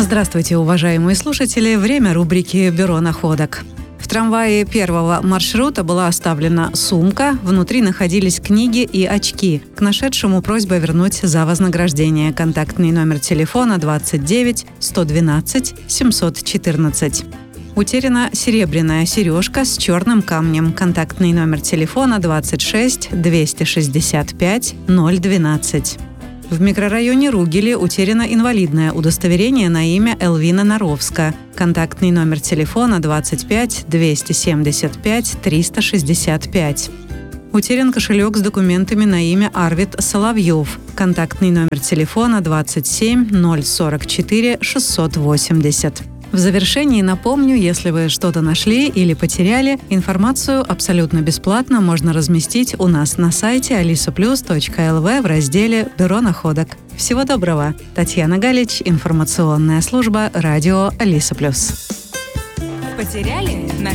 Здравствуйте, уважаемые слушатели! Время рубрики «Бюро находок». В трамвае первого маршрута была оставлена сумка, внутри находились книги и очки. К нашедшему просьба вернуть за вознаграждение. Контактный номер телефона 29 112 714. Утеряна серебряная сережка с черным камнем. Контактный номер телефона 26 265 012. В микрорайоне Ругели утеряно инвалидное удостоверение на имя Элвина Наровска. Контактный номер телефона 25 275 365. Утерян кошелек с документами на имя Арвид Соловьев. Контактный номер телефона 27 044 680. В завершении напомню, если вы что-то нашли или потеряли, информацию абсолютно бесплатно можно разместить у нас на сайте alisaplus.lv в разделе «Бюро находок». Всего доброго! Татьяна Галич, информационная служба радио Алиса Плюс. Потеряли? Нашли?